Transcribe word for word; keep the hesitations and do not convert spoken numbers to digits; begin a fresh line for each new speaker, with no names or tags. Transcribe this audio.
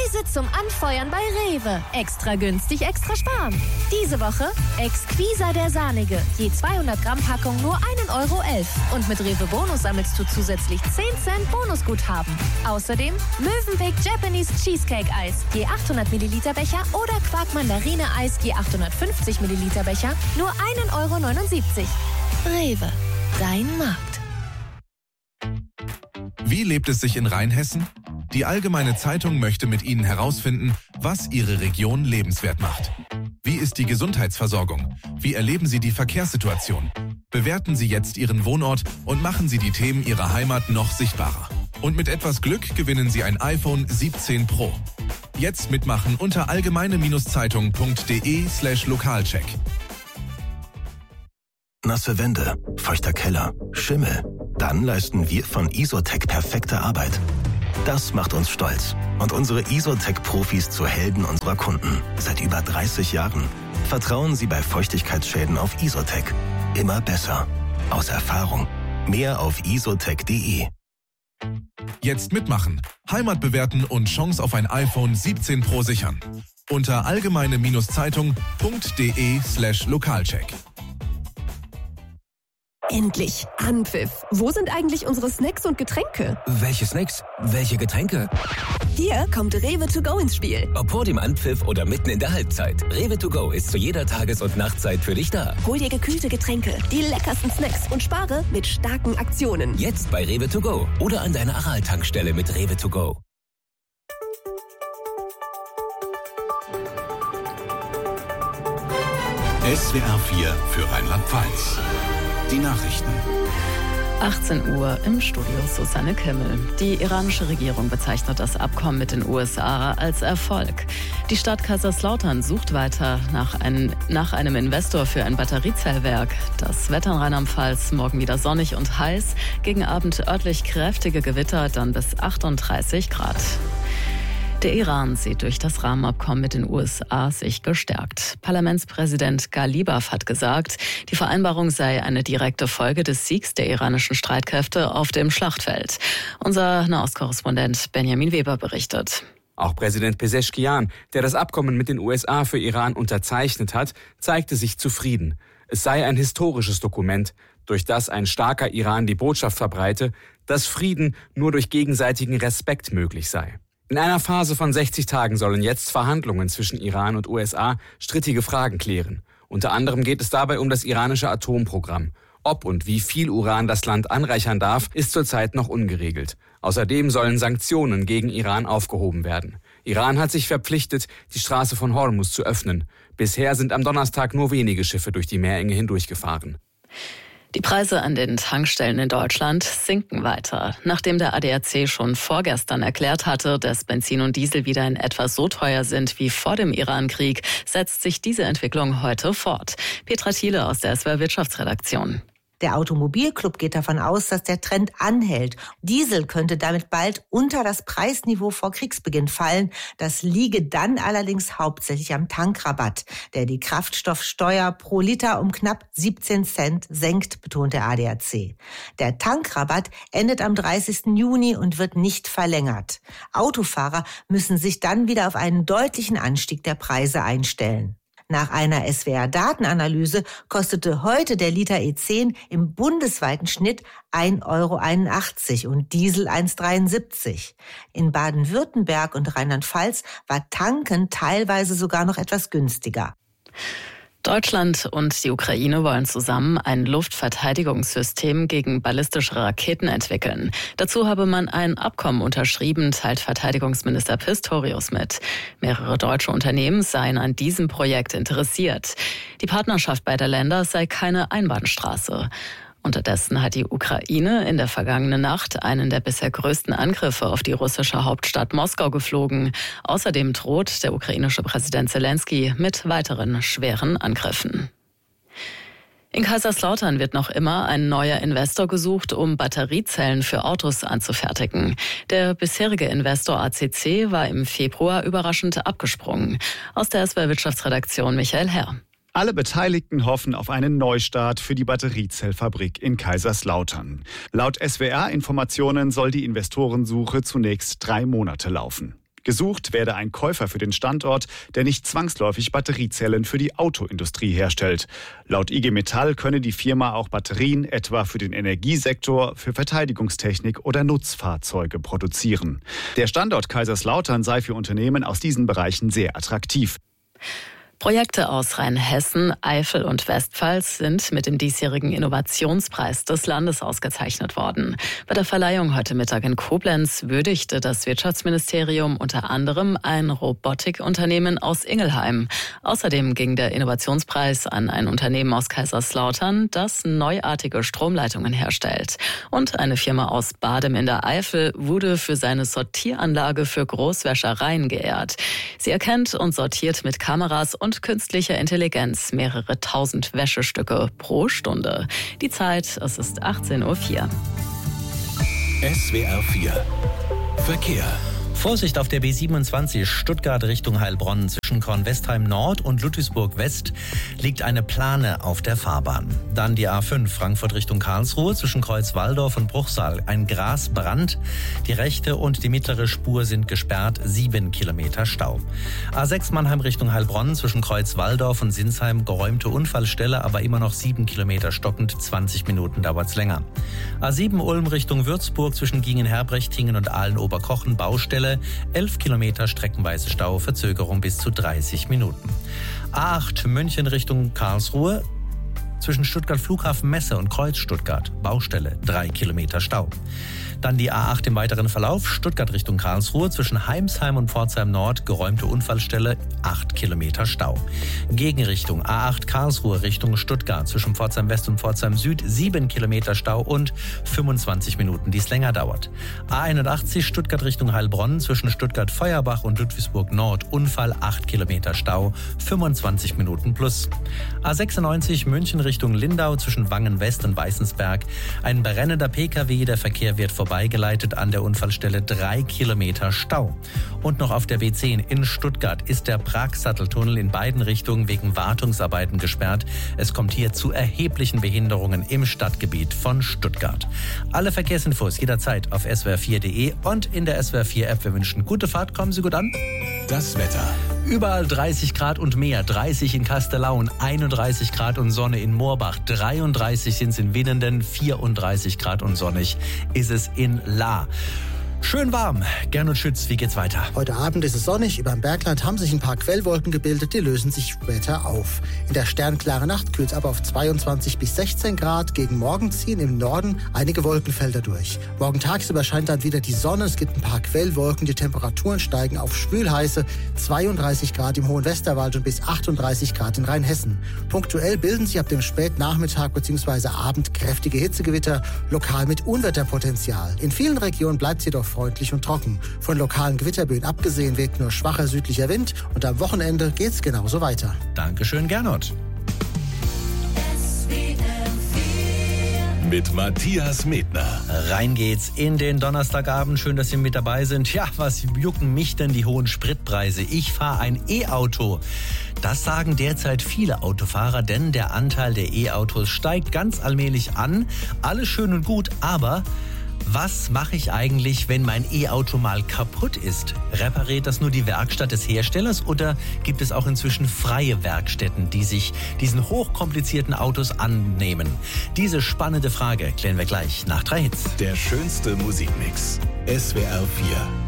Preise zum Anfeuern bei Rewe. Extra günstig, extra sparen. Diese Woche Exquisa der Sahnige. Je zweihundert Gramm Packung nur ein Euro elf. Und mit Rewe Bonus sammelst du zusätzlich zehn Cent Bonusguthaben. Außerdem Mövenpick Japanese Cheesecake Eis. Je achthundert Milliliter Becher oder Quark Mandarine Eis je achthundertfünfzig Milliliter Becher nur ein Euro neunundsiebzig. Rewe, dein Markt.
Wie lebt es sich in Rheinhessen? Die Allgemeine Zeitung möchte mit Ihnen herausfinden, was Ihre Region lebenswert macht. Wie ist die Gesundheitsversorgung? Wie erleben Sie die Verkehrssituation? Bewerten Sie jetzt Ihren Wohnort und machen Sie die Themen Ihrer Heimat noch sichtbarer. Und mit etwas Glück gewinnen Sie ein iPhone siebzehn Pro. Jetzt mitmachen unter allgemeine-zeitung.de slash Lokalcheck.
Nasse Wände, feuchter Keller, Schimmel. Dann leisten wir von Isotec perfekte Arbeit. Das macht uns stolz und unsere Isotec-Profis zu Helden unserer Kunden. Seit über dreißig Jahren. Vertrauen Sie bei Feuchtigkeitsschäden auf Isotec. Immer besser. Aus Erfahrung. Mehr auf isotec punkt de.
Jetzt mitmachen, Heimat bewerten und Chance auf ein iPhone siebzehn Pro sichern. Unter allgemeine-zeitung.de slash Lokalcheck.
Endlich Anpfiff. Wo sind eigentlich unsere Snacks und Getränke?
Welche Snacks? Welche Getränke?
Hier kommt Rewe to go ins Spiel.
Ob vor dem Anpfiff oder mitten in der Halbzeit. Rewe to go ist zu jeder Tages- und Nachtzeit für dich da.
Hol dir gekühlte Getränke, die leckersten Snacks und spare mit starken Aktionen.
Jetzt bei Rewe to go oder an deiner Aral-Tankstelle mit Rewe to go.
S W R vier für Rheinland-Pfalz. Die Nachrichten.
achtzehn Uhr im Studio Susanne Kimmel. Die iranische Regierung bezeichnet das Abkommen mit den U S A als Erfolg. Die Stadt Kaiserslautern sucht weiter nach, ein, nach einem Investor für ein Batteriezellwerk. Das Wetter in Rheinland-Pfalz morgen wieder sonnig und heiß. Gegen Abend örtlich kräftige Gewitter, dann bis achtunddreißig Grad. Der Iran sieht durch das Rahmenabkommen mit den U S A sich gestärkt. Parlamentspräsident Galibaf hat gesagt, die Vereinbarung sei eine direkte Folge des Siegs der iranischen Streitkräfte auf dem Schlachtfeld. Unser Nahostkorrespondent Benjamin Weber berichtet.
Auch Präsident Pezeshkian, der das Abkommen mit den U S A für Iran unterzeichnet hat, zeigte sich zufrieden. Es sei ein historisches Dokument, durch das ein starker Iran die Botschaft verbreite, dass Frieden nur durch gegenseitigen Respekt möglich sei. In einer Phase von sechzig Tagen sollen jetzt Verhandlungen zwischen Iran und U S A strittige Fragen klären. Unter anderem geht es dabei um das iranische Atomprogramm. Ob und wie viel Uran das Land anreichern darf, ist zurzeit noch ungeregelt. Außerdem sollen Sanktionen gegen Iran aufgehoben werden. Iran hat sich verpflichtet, die Straße von Hormuz zu öffnen. Bisher sind am Donnerstag nur wenige Schiffe durch die Meerenge hindurchgefahren.
Die Preise an den Tankstellen in Deutschland sinken weiter. Nachdem der A D A C schon vorgestern erklärt hatte, dass Benzin und Diesel wieder in etwa so teuer sind wie vor dem Iran-Krieg, setzt sich diese Entwicklung heute fort. Petra Thiele aus der S W R Wirtschaftsredaktion.
Der Automobilclub geht davon aus, dass der Trend anhält. Diesel könnte damit bald unter das Preisniveau vor Kriegsbeginn fallen. Das liege dann allerdings hauptsächlich am Tankrabatt, der die Kraftstoffsteuer pro Liter um knapp siebzehn Cent senkt, betont der A D A C. Der Tankrabatt endet am dreißigsten Juni und wird nicht verlängert. Autofahrer müssen sich dann wieder auf einen deutlichen Anstieg der Preise einstellen. Nach einer S W R-Datenanalyse kostete heute der Liter E zehn im bundesweiten Schnitt ein Euro einundachtzig und Diesel eins Euro dreiundsiebzig. In Baden-Württemberg und Rheinland-Pfalz war Tanken teilweise sogar noch etwas günstiger.
Deutschland und die Ukraine wollen zusammen ein Luftverteidigungssystem gegen ballistische Raketen entwickeln. Dazu habe man ein Abkommen unterschrieben, teilt Verteidigungsminister Pistorius mit. Mehrere deutsche Unternehmen seien an diesem Projekt interessiert. Die Partnerschaft beider Länder sei keine Einbahnstraße. Unterdessen hat die Ukraine in der vergangenen Nacht einen der bisher größten Angriffe auf die russische Hauptstadt Moskau geflogen. Außerdem droht der ukrainische Präsident Zelensky mit weiteren schweren Angriffen. In Kaiserslautern wird noch immer ein neuer Investor gesucht, um Batteriezellen für Autos anzufertigen. Der bisherige Investor A C C war im Februar überraschend abgesprungen. Aus der S W R Wirtschaftsredaktion Michael Herr.
Alle Beteiligten hoffen auf einen Neustart für die Batteriezellfabrik in Kaiserslautern. Laut S W R-Informationen soll die Investorensuche zunächst drei Monate laufen. Gesucht werde ein Käufer für den Standort, der nicht zwangsläufig Batteriezellen für die Autoindustrie herstellt. Laut I G Metall könne die Firma auch Batterien etwa für den Energiesektor, für Verteidigungstechnik oder Nutzfahrzeuge produzieren. Der Standort Kaiserslautern sei für Unternehmen aus diesen Bereichen sehr attraktiv.
Projekte aus Rheinhessen, Eifel und Westpfalz sind mit dem diesjährigen Innovationspreis des Landes ausgezeichnet worden. Bei der Verleihung heute Mittag in Koblenz würdigte das Wirtschaftsministerium unter anderem ein Robotikunternehmen aus Ingelheim. Außerdem ging der Innovationspreis an ein Unternehmen aus Kaiserslautern, das neuartige Stromleitungen herstellt. Und eine Firma aus Badem in der Eifel wurde für seine Sortieranlage für Großwäschereien geehrt. Sie erkennt und sortiert mit Kameras und und künstlicher Intelligenz mehrere tausend Wäschestücke pro Stunde. Die Zeit, es ist achtzehn Uhr vier.
S W R vier Verkehr.
Vorsicht auf der B siebenundzwanzig Stuttgart Richtung Heilbronn. Zwischen Kornwestheim Nord und Ludwigsburg West liegt eine Plane auf der Fahrbahn. Dann die A fünf Frankfurt Richtung Karlsruhe zwischen Kreuz-Walldorf und Bruchsal. Ein Grasbrand. Die rechte und die mittlere Spur sind gesperrt. Sieben Kilometer Stau. A sechs Mannheim Richtung Heilbronn zwischen Kreuz-Walldorf und Sinsheim. Geräumte Unfallstelle, aber immer noch sieben Kilometer stockend. zwanzig Minuten dauert's länger. A sieben Ulm Richtung Würzburg zwischen Gingen-Herbrechtingen und Aalen-Oberkochen. Baustelle. elf Kilometer streckenweise Stau, Verzögerung bis zu dreißig Minuten. A acht München Richtung Karlsruhe. Zwischen Stuttgart Flughafen Messe und Kreuz Stuttgart. Baustelle, drei Kilometer Stau. Dann die A acht im weiteren Verlauf. Stuttgart Richtung Karlsruhe. Zwischen Heimsheim und Pforzheim Nord. Geräumte Unfallstelle. acht Kilometer Stau. Gegenrichtung A acht Karlsruhe Richtung Stuttgart. Zwischen Pforzheim West und Pforzheim Süd. sieben Kilometer Stau und fünfundzwanzig Minuten, die es länger dauert. A einundachtzig Stuttgart Richtung Heilbronn. Zwischen Stuttgart Feuerbach und Ludwigsburg Nord. Unfall. acht Kilometer Stau. fünfundzwanzig Minuten plus. A sechsundneunzig München Richtung Lindau. Zwischen Wangen West und Weißensberg. Ein brennender P K W. Der Verkehr wird vorbei. Beigeleitet an der Unfallstelle, drei Kilometer Stau. Und noch auf der B zehn in Stuttgart ist der Pragsatteltunnel in beiden Richtungen wegen Wartungsarbeiten gesperrt. Es kommt hier zu erheblichen Behinderungen im Stadtgebiet von Stuttgart. Alle Verkehrsinfos jederzeit auf S W R vier punkt de und in der S W R vier App. Wir wünschen gute Fahrt, kommen Sie gut an.
Das Wetter.
Überall dreißig Grad und mehr, dreißig in Kastellaun, einunddreißig Grad und Sonne in Moorbach, dreiunddreißig sind es in Winnenden, vierunddreißig Grad und sonnig ist es in Lahr. Schön warm. Gernot Schütz, wie geht's weiter?
Heute Abend ist es sonnig. Über dem Bergland haben sich ein paar Quellwolken gebildet. Die lösen sich später auf. In der sternklaren Nacht kühlt es aber auf zweiundzwanzig bis sechzehn Grad. Gegen Morgen ziehen im Norden einige Wolkenfelder durch. Morgen tagsüber scheint dann wieder die Sonne. Es gibt ein paar Quellwolken. Die Temperaturen steigen auf schwülheiße zweiunddreißig Grad im hohen Westerwald und bis achtunddreißig Grad in Rheinhessen. Punktuell bilden sich ab dem Spätnachmittag bzw. Abend kräftige Hitzegewitter, lokal mit Unwetterpotenzial. In vielen Regionen bleibt es jedoch freundlich und trocken. Von lokalen Gewitterböen abgesehen weht nur schwacher südlicher Wind und am Wochenende geht's genauso weiter.
Dankeschön, Gernot.
Mit Matthias Medner.
Rein geht's in den Donnerstagabend. Schön, dass Sie mit dabei sind. Ja, was jucken mich denn die hohen Spritpreise? Ich fahre ein E-Auto. Das sagen derzeit viele Autofahrer, denn der Anteil der E-Autos steigt ganz allmählich an. Alles schön und gut, aber was mache ich eigentlich, wenn mein E-Auto mal kaputt ist? Repariert das nur die Werkstatt des Herstellers oder gibt es auch inzwischen freie Werkstätten, die sich diesen hochkomplizierten Autos annehmen? Diese spannende Frage klären wir gleich nach drei Hits.
Der schönste Musikmix. S W R vier.